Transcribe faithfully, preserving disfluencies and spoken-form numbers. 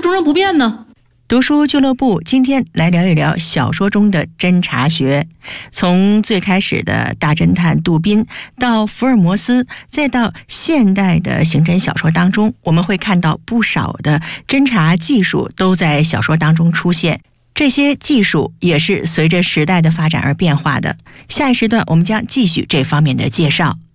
终身不变呢？ 读书俱乐部今天来聊一聊小说中的侦查学。从最开始的大侦探杜宾，到福尔摩斯，再到现代的刑侦小说当中，我们会看到不少的侦查技术都在小说当中出现。这些技术也是随着时代的发展而变化的。下一时段我们将继续这方面的介绍。